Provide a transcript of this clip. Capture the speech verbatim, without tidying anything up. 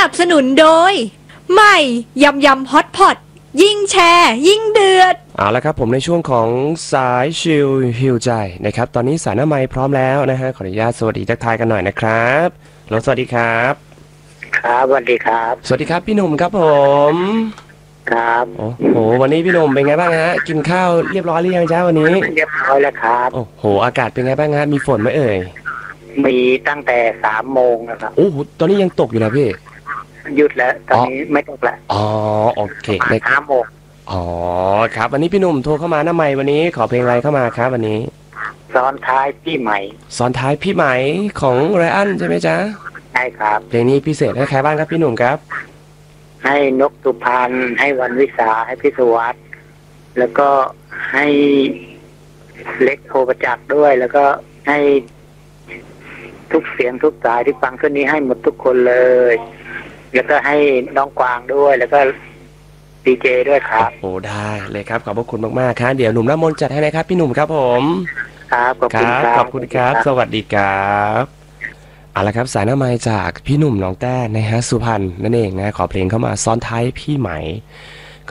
นับสนุนโดยใหม่ยำยำฮอตพอตยิ่งแชร์ยิ่งเดือดเอาละครับผมในช่วงของสายชิลฮิวใจนะครับตอนนี้สายหน้าไมค์พร้อมแล้วนะฮะขออนุญาตสวัสดีทักทายกันหน่อยนะครับแล้วสวัสดีครับครับสวัสดีครับสวัสดีครับพี่หนุ่มครับผมครับโอ้โหวันนี้พี่หนุ่มเป็นไงบ้างฮะกินข้าวเรียบร้อยหรือยังจ้าวันนี้เรียบร้อยแล้วครับโอ้โหอากาศเป็นไงบ้างฮะมีฝนไหมเอ่ยมีตั้งแต่สามโมงนะครับโอ้โหตอนนี้ยังตกอยู่นะพี่หยุดแล้วตอนนี้ไม่ตกแล้วอ๋อโอเคในสามโมงอ๋อครับวันนี้พี่หนุ่มโทรเข้ามาหน้าไมค์วันนี้ขอเพลงอะไรเข้ามาครับวันนี้ซ้อนท้ายพี่ใหม่ซ้อนท้ายพี่ใหม่ของไรอันใช่ไหมจ๊ะใช่ครับเพลงนี้พิเศษให้ใครบ้างครับพี่หนุ่มครับให้นกสุพรรณให้วันวิสาให้พิศวัตแล้วก็ให้เล็กโทรประจักษ์ด้วยแล้วก็ให้ทุกเสียงทุกสายที่ฟังขึ้นนี้ให้หมดทุกคนเลยแล้วก็ให้น้องกวางด้วยแล้วก็ดีเจด้วยครับโอ้ได้เลยครับขอบพระคุณมากๆครับเดี๋ยวหนุ่มน้ำมนต์จัดให้นะครับพี่หนุ่มครับผมครับขอบคุณครับขอบคุณครับสวัสดีครับเอาละครับสายหน้าไมค์จากพี่หนุ่มน้องแต้นะฮะสุพรรณนั่นเองนะขอเพลงเข้ามาซ้อนท้ายพี่ใหม่